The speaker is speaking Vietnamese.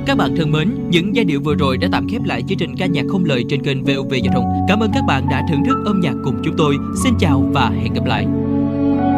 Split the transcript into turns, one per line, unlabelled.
Các bạn thân mến, những giai điệu vừa rồi đã tạm khép lại chương trình ca nhạc không lời trên kênh VOV Giao thông. Cảm ơn các bạn đã thưởng thức âm nhạc cùng chúng tôi. Xin chào và hẹn gặp lại.